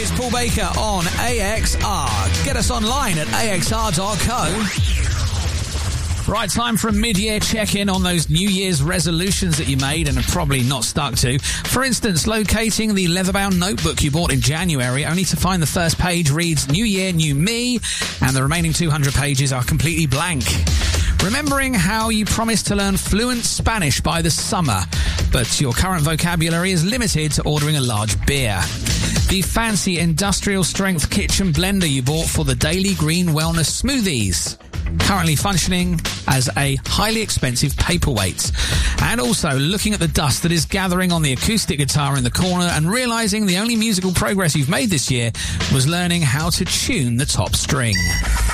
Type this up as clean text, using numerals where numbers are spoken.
It's Paul Baker on AXR. Get us online at axr.co. Right, time for a mid-year check-in on those New Year's resolutions that you made and have probably not stuck to. For instance, locating the leather-bound notebook you bought in January, only to find the first page reads New Year, New Me, and the remaining 200 pages are completely blank. Remembering how you promised to learn fluent Spanish by the summer, but your current vocabulary is limited to ordering a large beer. The fancy industrial-strength kitchen blender you bought for the Daily Green Wellness Smoothies, currently functioning as a highly expensive paperweight. And also looking at the dust that is gathering on the acoustic guitar in the corner and realising the only musical progress you've made this year was learning how to tune the top string.